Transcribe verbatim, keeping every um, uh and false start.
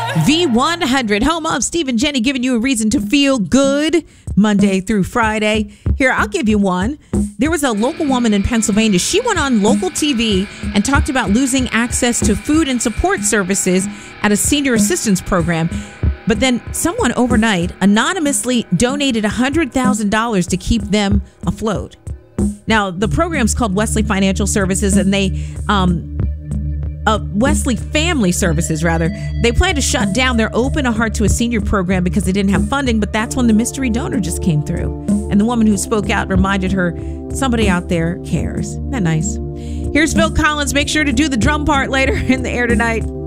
V one hundred, home of Steve and Jenny, giving you a reason to feel good Monday through Friday. Here, I'll give you one. There was a local woman in Pennsylvania. She went on local T V and talked about losing access to food and support services at a senior assistance program. But then someone overnight anonymously donated one hundred thousand dollars to keep them afloat. Now, the program's called Wesley Financial Services, and they... um. Uh, Wesley Family Services, rather. They plan to shut down their Open a Heart to a Senior program because they didn't have funding, but that's when the mystery donor just came through. And the woman who spoke out reminded her somebody out there cares. Isn't that nice? Here's Phil Collins. Make sure to do the drum part later in the air tonight.